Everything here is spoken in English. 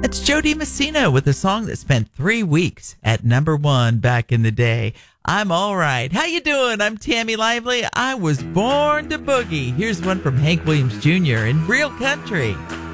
It's Jody Messina with a song that spent 3 weeks at #1 back in the day. I'm all right. How you doing? I'm Tammy Lively. I was born to boogie. Here's one from Hank Williams Jr. in Real Country.